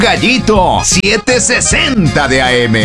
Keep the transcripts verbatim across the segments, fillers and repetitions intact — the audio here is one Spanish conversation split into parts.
Gallito setecientos sesenta de A M.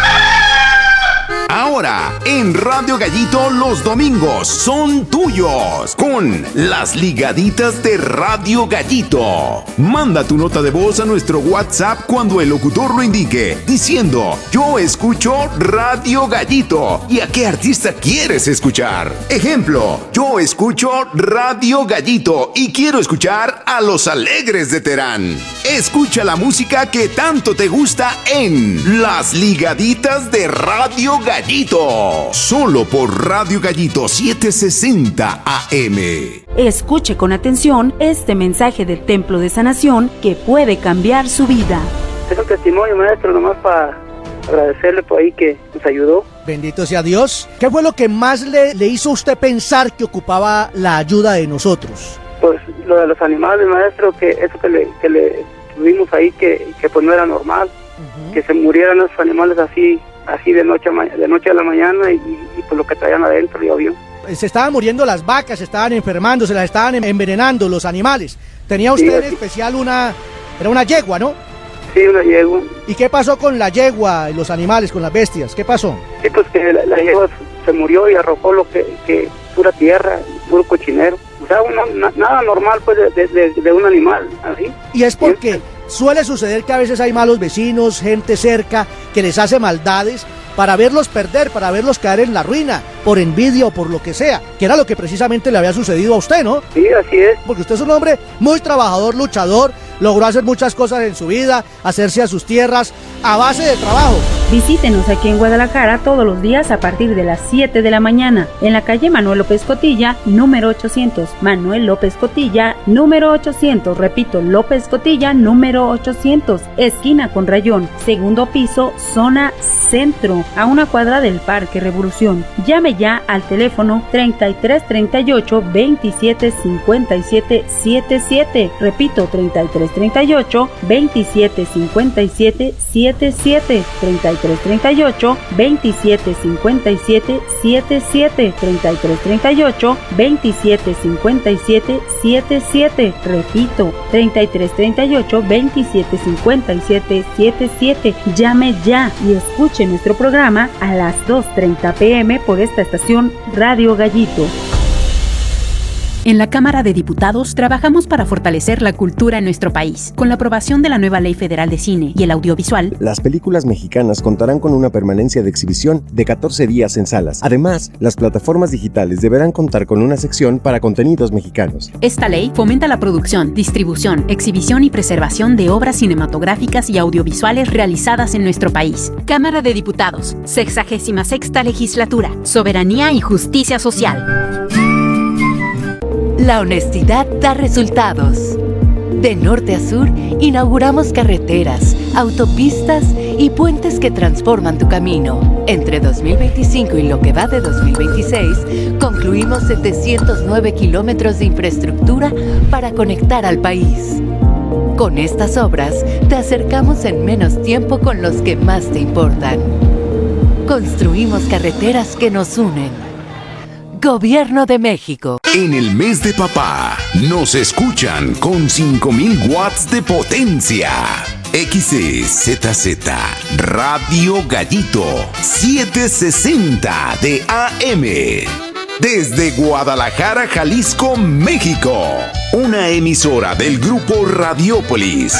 Ahora, en Radio Gallito, los domingos son tuyos con las ligaditas de Radio Gallito. Manda tu nota de voz a nuestro WhatsApp cuando el locutor lo indique, diciendo: yo escucho Radio Gallito. ¿Y a qué artista quieres escuchar? Ejemplo: yo escucho Radio Gallito y quiero escuchar a Los Alegres de Terán. Escucha la música que tanto te gusta en las ligaditas de Radio Gallito, solo por Radio Gallito setecientos sesenta A M. Escuche con atención este mensaje del Templo de Sanación que puede cambiar su vida. Es un testimonio, maestro, nomás para agradecerle por ahí que nos ayudó. Bendito sea Dios. ¿Qué fue lo que más le, le hizo a usted pensar que ocupaba la ayuda de nosotros? Pues lo de los animales, maestro, que eso que le, que le tuvimos ahí, que, que pues no era normal, uh-huh. que se murieran los animales así, así de noche a, de noche a la mañana y, y pues lo que traían adentro, ya vio. Se estaban muriendo las vacas, se estaban enfermando, se las estaban envenenando los animales. Tenía usted sí, en especial una, era una yegua, ¿no? Sí, una yegua. ¿Y qué pasó con la yegua y los animales, con las bestias? ¿Qué pasó? Sí, pues que la, la yegua se murió y arrojó lo que, que pura tierra, puro cochinero. O sea, una, na, nada normal pues de, de, de un animal, así. Y es porque suele suceder que a veces hay malos vecinos, gente cerca, que les hace maldades para verlos perder, para verlos caer en la ruina, por envidia o por lo que sea, que era lo que precisamente le había sucedido a usted, ¿no? Sí, así es. Porque usted es un hombre muy trabajador, luchador, logró hacer muchas cosas en su vida, hacerse a sus tierras, a base de trabajo. Visítenos aquí en Guadalajara todos los días a partir de las siete de la mañana, en la calle Manuel López Cotilla, número ochocientos. Manuel López Cotilla, número ochocientos. Repito, López Cotilla, número ochocientos. Esquina con Rayón, segundo piso, zona centro, a una cuadra del Parque Revolución. Llame ya al teléfono treinta y tres treinta y ocho veintisiete cincuenta y siete setenta y siete. Repito, treinta y tres treinta y ocho veintisiete cincuenta y siete setenta y siete. treinta y tres treinta y ocho veintisiete cincuenta y siete setenta y siete. treinta y tres treinta y ocho veintisiete cincuenta y siete setenta y siete. Repito, treinta y tres treinta y ocho veintisiete cincuenta y siete setenta y siete. Llame ya y escuche nuestro programa a las dos treinta pm por esta estación Radio Gallito. En la Cámara de Diputados trabajamos para fortalecer la cultura en nuestro país. Con la aprobación de la nueva Ley Federal de Cine y el Audiovisual, las películas mexicanas contarán con una permanencia de exhibición de catorce días en salas. Además, las plataformas digitales deberán contar con una sección para contenidos mexicanos. Esta ley fomenta la producción, distribución, exhibición y preservación de obras cinematográficas y audiovisuales realizadas en nuestro país. Cámara de Diputados, sexagésima sexta legislatura, soberanía y justicia social. La honestidad da resultados. De norte a sur, inauguramos carreteras, autopistas y puentes que transforman tu camino. Entre dos mil veinticinco y lo que va de dos mil veintiséis, concluimos setecientos nueve kilómetros de infraestructura para conectar al país. Con estas obras, te acercamos en menos tiempo con los que más te importan. Construimos carreteras que nos unen. Gobierno de México. En el mes de papá, nos escuchan con cinco mil watts de potencia. X E Z Z Radio Gallito setecientos sesenta de A M. Desde Guadalajara, Jalisco, México. Una emisora del grupo Radiópolis.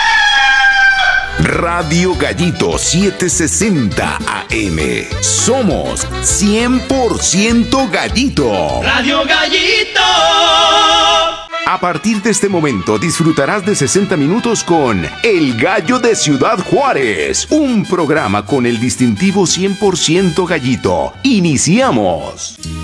Radio Gallito setecientos sesenta A M. Somos cien por ciento Gallito. Radio Gallito. A partir de este momento disfrutarás de sesenta minutos con El Gallo de Ciudad Juárez, un programa con el distintivo cien por ciento Gallito. Iniciamos.